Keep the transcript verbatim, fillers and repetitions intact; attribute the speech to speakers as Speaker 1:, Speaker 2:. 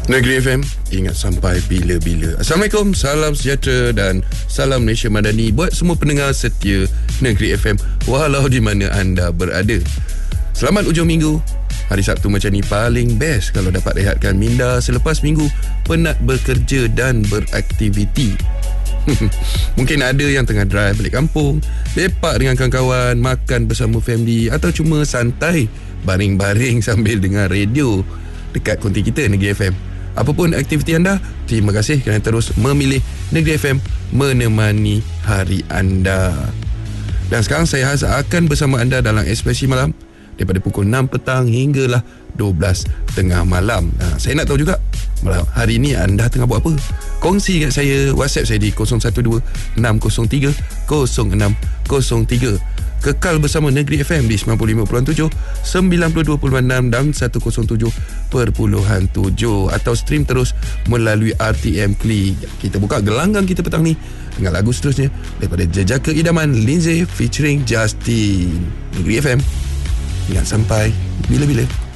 Speaker 1: Negeri F M, ingat sampai bila-bila. Assalamualaikum, salam sejahtera dan salam Malaysia Madani buat semua pendengar setia Negeri F M walau di mana anda berada. Selamat ujung minggu. Hari Sabtu macam ni paling best kalau dapat rehatkan minda selepas minggu penat bekerja dan beraktiviti. Mungkin ada yang tengah drive balik kampung, lepak dengan kawan-kawan, makan bersama family atau cuma santai baring-baring sambil dengar radio dekat konti kita Negeri F M. Apapun aktiviti anda, terima kasih kerana terus memilih Negeri F M menemani hari anda. Dan sekarang saya Haz akan bersama anda dalam Ekspresi Malam daripada pukul enam petang hinggalah dua belas tengah malam. Nah, saya nak tahu juga malam hari ini anda tengah buat apa? Kongsi kat saya, WhatsApp saya di kosong satu dua enam kosong tiga kosong enam kosong tiga. Kekal bersama Negeri F M di sembilan puluh lima perpuluhan tujuh, sembilan puluh dua perpuluhan enam dan seratus tujuh perpuluhan tujuh, atau stream terus melalui R T M Klik. Kita buka gelanggang kita petang ni dengan lagu seterusnya daripada Jejaka Idaman Lindsay featuring Justin. Negeri F M, ingat sampai bila-bila.